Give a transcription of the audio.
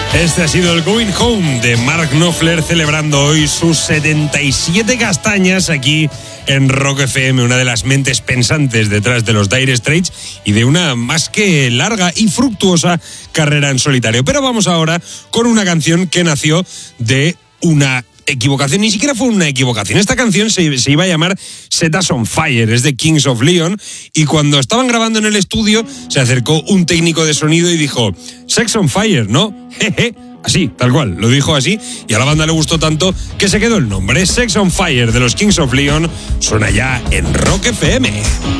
Este ha sido el Going Home de Mark Knopfler, celebrando hoy sus 77 castañas aquí en Rock FM, una de las mentes pensantes detrás de los Dire Straits y de una más que larga y fructuosa carrera en solitario. Pero vamos ahora con una canción que nació de una equivocación, ni siquiera fue una equivocación. Esta canción se iba a llamar Set Us on Fire, es de Kings of Leon, y cuando estaban grabando en el estudio se acercó un técnico de sonido y dijo: Sex on Fire, ¿no? Jeje. Así, tal cual, lo dijo así, y a la banda le gustó tanto que se quedó el nombre. Sex on Fire de los Kings of Leon suena ya en Rock FM.